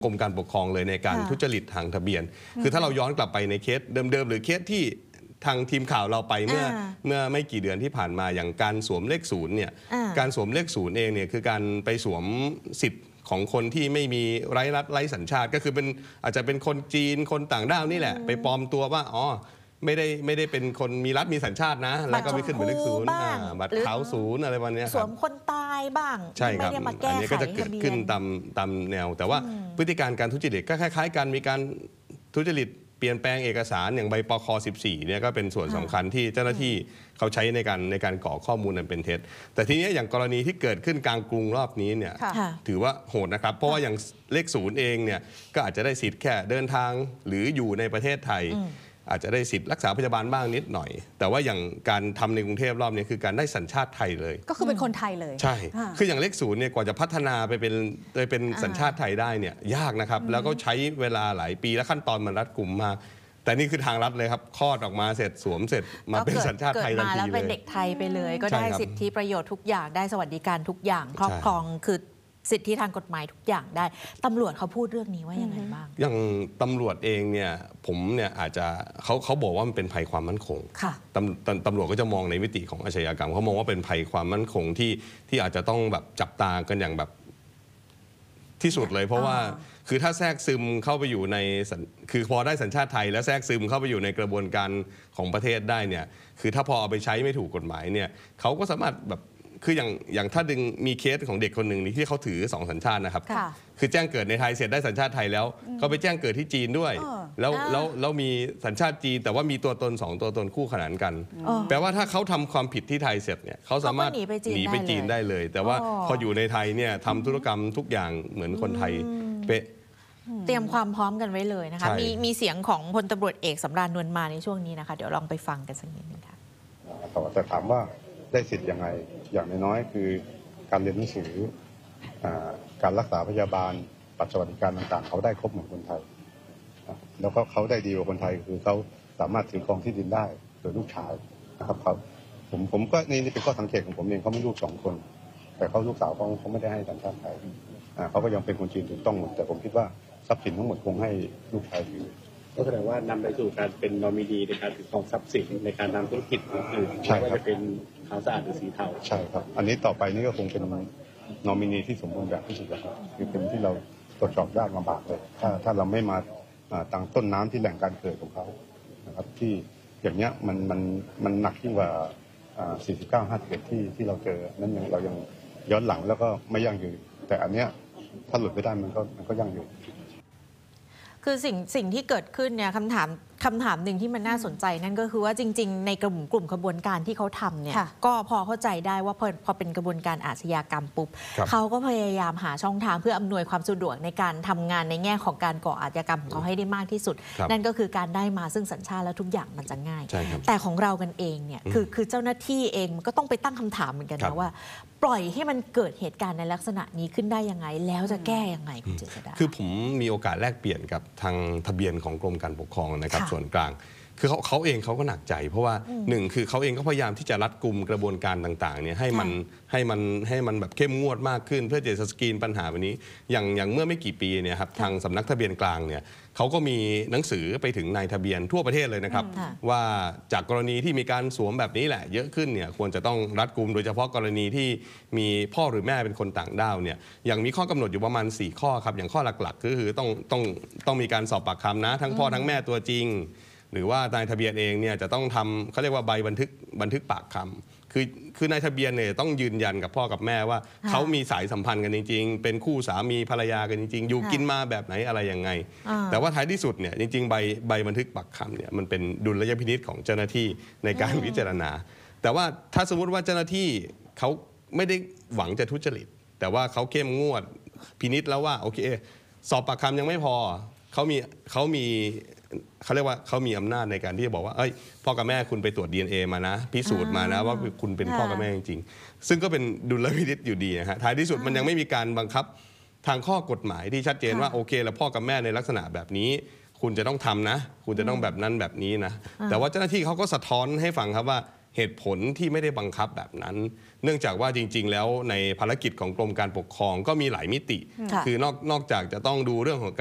กรมการปกครองเลยในการทุจริตทางทะเบียนคือถ้าเราย้อนกลับไปในเคสเดิมๆหรือเคสที่ทางทีมข่าวเราไปเมื่อไม่กี่เดือนที่ผ่านมาอย่างการสวมเลขศูนย์เนี่ยการสวมเลขศูนย์เองเนี่ยคือการไปสวมสิทธิ์ของคนที่ไม่มีไร้รัฐไร้สัญชาติก็คือเป็นอาจจะเป็นคนจีนคนต่างด้าวนี่แหละไปปลอมตัวว่าอ๋อไม่ได้เป็นคนมีรัฐมีสัญชาตินะแล้วก็ไม่ขึ้นเป็นเลขศูนย์บัตรขาวศูนย์อะไรวันนี้สวมคนตายบ้างใช่ครับอันนี้ก็จะเกิดขึ้นตามแนวแต่ว่าพฤติการการทุจริตก็คล้ายๆกันมีการทุจริตเปลี่ยนแปลงเอกสารอย่างใบปค14เนี่ยก็เป็นส่วนสำคัญที่เจ้าหน้าที่เขาใช้ในการกรอกข้อมูลนั้นเป็นเท็จแต่ทีนี้อย่างกรณีที่เกิดขึ้นกลางกรุงรอบนี้เนี่ยถือว่าโหดนะครับเพราะว่าอย่างเลขศูนย์เองเนี่ยก็อาจจะได้สิทธิ์แค่เดินทางหรืออยู่ในประเทศไทยอาจจะได้สิทธิ์รักษาพยาบาลบ้างนิดหน่อยแต่ว่าอย่างการทำในกรุงเทพรอบนี้คือการได้สัญชาติไทยเลยก็คือเป็นคนไทยเลยใช่คืออย่างเลขศูนย์เนี่ยกว่าจะพัฒนาไปเป็นสัญชาติไทยได้เนี่ยยากนะครับแล้วก็ใช้เวลาหลายปีและขั้นตอนมันรัดกุมมากแต่นี่คือทางรัฐเลยครับคลอดออกมาเสร็จสวมเสร็จมาเป็นสัญชาติไทยทันทีเลยแล้วเป็นเด็กไทยไปเลยก็ได้สิทธิประโยชน์ทุกอย่างได้สวัสดิการทุกอย่างครอบครองคือสิทธิทางกฎหมายทุกอย่างได้ตำรวจเขาพูดเรื่องนี้ว่ายังไงบ้างอย่างตำรวจเองเนี่ยผมเนี่ยอาจจะเขาบอกว่ามันเป็นภัยความมั่นคงตำรวจก็จะมองในมิติของอาชญากรรมเขามองว่าเป็นภัยความมั่นคงที่อาจจะต้องแบบจับตากันอย่างแบบที่สุดเลยเพราะว่าคือถ้าแทรกซึมเข้าไปอยู่ในคือพอได้สัญชาติไทยแล้วแทรกซึมเข้าไปอยู่ในกระบวนการของประเทศได้เนี่ยคือถ้าพอเอาไปใช้ไม่ถูกกฎหมายเนี่ยเขาก็สามารถแบบคืออย่างถ้าดึงมีเคสของเด็กคนหนึ่งที่เขาถือ2สัญชาตินะครับคือแจ้งเกิดในไทยเสร็จได้สัญชาติไทยแล้วเขาไปแจ้งเกิดที่จีนด้วยแล้วมีสัญชาติจีนแต่ว่ามีตัวตน2ตัวตนคู่ขนานกันแปลว่าถ้าเขาทำความผิดที่ไทยเสร็จเนี่ยเขาสามารถหนีไปจีนได้เลยแต่ว่าพออยู่ในไทยเนี่ยทำธุรกรรมทุกอย่างเหมือนคนไทยเป๊ะเตรียมความพร้อมกันไว้เลยนะคะมีเสียงของพลตำรวจเอกสำราญนวลมาในช่วงนี้นะคะเดี๋ยวลองไปฟังกันสักนิดนึงค่ะแต่ถามว่าได้สิทธิ์ยังไงอย่างน้อยๆคือการเรียนหนังสือการรักษาพยาบาลบัตรสวัสดิการต่างๆเขาได้ครบเหมือนคนไทยแล้วก็เขาได้ดีกว่าคนไทยคือเขาสามารถถือครองที่ดินได้โดยลูกชายนะครับผมก็นี่เป็นข้อสังเกตของผมเองเขาไม่ลูก2คนแต่เขาลูกสาวเขาไม่ได้ให้สัญชาติไทยเขาก็ยังเป็นคนจีนถูกต้องหมดแต่ผมคิดว่าทรัพย์สินทั้งหมดคงให้ลูกชายถือก็แสดงว่านำไปสู่การเป็นนอมินีในการถือครองทรัพย์สินในการทำธุรกิจอื่นๆไม่ว่าจะเป็นขาวสะอาดหรือสีเทาใช่ครับอันนี้ต่อไปนี่ก็คงเป็นนอมินีที่สมบูรณ์แบบที่สุดแล้วคือเป็นที่เราตรวจสอบยากลำบากเลยถ้าเราไม่มาตั้งต้นน้ำที่แหล่งการเกิดของเขานะครับที่อย่างเนี้ยมันหนักยิ่งกว่า49-51ที่เราเจอนั้นเรายังย้อนหลังแล้วก็ไม่ยั่งยืนแต่อันเนี้ยถ้าหลุดไปได้มันก็ยั่งยืนคือสิ่งที่เกิดขึ้นเนี่ยคำถามหนึ่งที่มันน่าสนใจนั่นก็คือว่าจริงๆในกลุ่มขบวนการที่เขาทำเนี่ยก็พอเข้าใจได้ว่าพอเป็นกระบวนการอาชญากรรมปุ๊บเขาก็พยายามหาช่องทางเพื่ออำนวยความสะดวกในการทำงานในแง่ของการก่ออาชญากรรมของเขาให้ได้มากที่สุดนั่นก็คือการได้มาซึ่งสัญชาติและทุกอย่างมันจะง่ายแต่ของเรากันเองเนี่ยคือเจ้าหน้าที่เองมันก็ต้องไปตั้งคำถามเหมือนกันนะว่าปล่อยให้มันเกิดเหตุการณ์ในลักษณะนี้ขึ้นได้ยังไงแล้วจะแก้ยังไงคุณเจษฎาคือผมมีโอกาสแลกเปลี่ยนกับทางทะเบียนของกรมการปกครองนะครับส่วนกลางคือเขาเองเขาก็หนักใจเพราะว่า1คือเขาเองก็พยายามที่จะรัดกุมกระบวนการต่างๆเนี่ยให้มันแบบเข้มงวดมากขึ้นเพื่อจะสกรีนปัญหาวันนี้อย่างเมื่อไม่กี่ปีเนี่ยครับทางสำนักทะเบียนกลางเนี่ยเขาก็มีหนังสือไปถึงนายทะเบียนทั่วประเทศเลยนะครับว่าจากกรณีที่มีการสวมแบบนี้แหละเยอะขึ้นเนี่ยควรจะต้องรัดกุมโดยเฉพาะกรณีที่มีพ่อหรือแม่เป็นคนต่างด้าวเนี่ยอย่างมีข้อกำหนดอยู่ประมาณ4ข้อครับอย่างข้อหลักๆก็คือต้องมีการสอบปากคำนะทั้งพ่อทั้งแม่ตัวจริงหรือว่านายทะเบียนเองเนี่ยจะต้องทำเขาเรียกว่าใบบันทึกปากคำคือนายทะเบียนเนี่ยต้องยืนยันกับพ่อกับแม่ว่าเขามีสายสัมพันธ์กันจริงๆเป็นคู่สามีภรรยากันจริงๆอยู่กินมาแบบไหนอะไรยังไงแต่ว่าท้ายที่สุดเนี่ยจริงๆใบบันทึกปากคำเนี่ยมันเป็นดุลยพินิจของเจ้าหน้าที่ในการพิจารณาแต่ว่าถ้าสมมติว่าเจ้าหน้าที่เขาไม่ได้หวังจะทุจริตแต่ว่าเขาเข้มงวดพินิจแล้วว่าโอเคสอบปากคำยังไม่พอเขาเรียกว่าเขามีอำนาจในการที่จะบอกว่าพ่อกับแม่คุณไปตรวจ DNA มานะพิสูจน์มานะว่าคุณเป็นพ่อกับแม่จริงๆซึ่งก็เป็นดุลยพินิจอยู่ดีนะฮะท้ายที่สุดมันยังไม่มีการบังคับทางข้อกฎหมายที่ชัดเจนว่าโอเคแล้วพ่อกับแม่ในลักษณะแบบนี้คุณจะต้องทำนะคุณจะต้องแบบนั้นแบบนี้นะแต่ว่าเจ้าหน้าที่เขาก็สะท้อนให้ฟังครับว่าเหตุผลที่ไม่ได้บังคับแบบนั้น เนื่องจากว่าจริงๆแล้วในภารกิจของกรมการปกครองก็มีหลายมิติ คือนอกจากจะต้องดูเรื่องของ